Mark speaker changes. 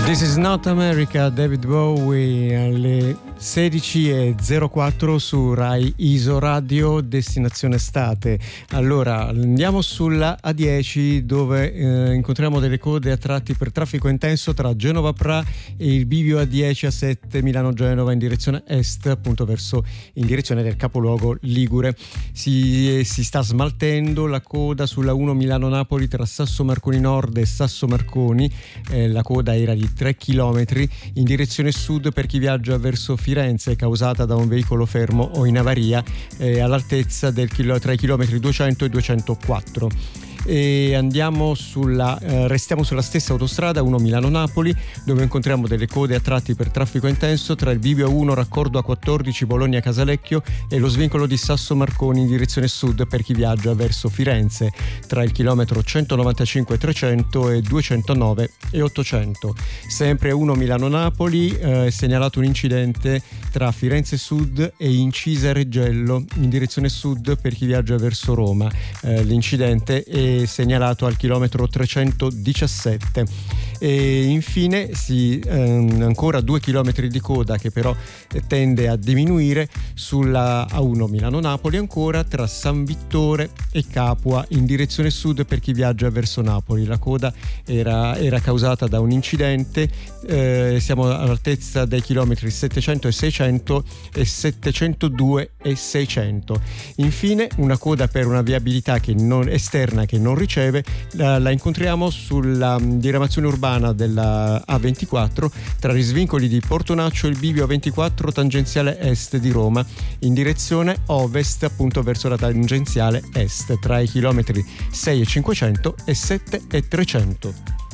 Speaker 1: This is not America, David Bowie, alle 16:04 su Rai Iso Radio, destinazione estate. Allora andiamo sulla A10, dove incontriamo delle code a tratti per traffico intenso tra Genova Pra e il bivio A10 A7 Milano-Genova in direzione est, appunto in direzione del capoluogo ligure. Si sta smaltendo la coda sulla 1 Milano-Napoli tra Sasso Marconi Nord e Sasso Marconi. La coda era di 3 km in direzione sud per chi viaggia verso Firenze, causata da un veicolo fermo o in avaria all'altezza tra i chilometri 200 e 204. E restiamo sulla stessa autostrada 1 Milano-Napoli, dove incontriamo delle code a tratti per traffico intenso tra il bivio 1 raccordo A14 Bologna-Casalecchio e lo svincolo di Sasso Marconi in direzione sud per chi viaggia verso Firenze, tra il chilometro 195 300 e 209 e 800. Sempre 1 Milano-Napoli, è segnalato un incidente tra Firenze Sud e Incisa Reggello in direzione sud per chi viaggia verso Roma. L'incidente è segnalato al chilometro 317. E infine ancora 2 chilometri di coda che però tende a diminuire sulla A1 Milano-Napoli, ancora tra San Vittore e Capua in direzione sud per chi viaggia verso Napoli. La coda era causata da un incidente, siamo all'altezza dei chilometri 700 e 600 e 702 e 600. Infine una coda per una viabilità esterna che non riceve, la incontriamo sulla diramazione urbana della A24 tra gli svincoli di Portonaccio e il bivio A24 tangenziale est di Roma in direzione ovest, appunto verso la tangenziale est, tra i chilometri 6 e 500 e 7 e 300.